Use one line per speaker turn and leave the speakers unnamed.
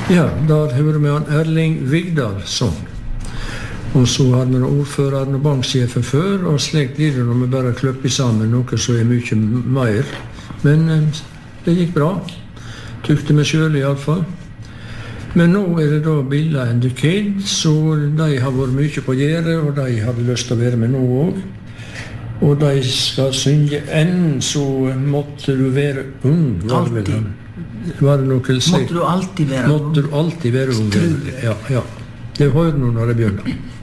Ja, der hører vi han Erling Vigdalsson. Og så hadde vi ordføreren og banksjefen før, og slik blir det når vi bare kløpper sammen noe som mye mer. Men det gikk bra. Tykte meg selv i alle fall. Men nå det da Billa and the Kids, så de har vært mye på gjerdet, og de hadde lyst til å være med nå også. Og de skal synge enn, så måtte du være ung.
Alltid.
Var det noe
Måtte du alltid være ung?
Måtte du alltid være ung. Ja. Det hører du når det begynner.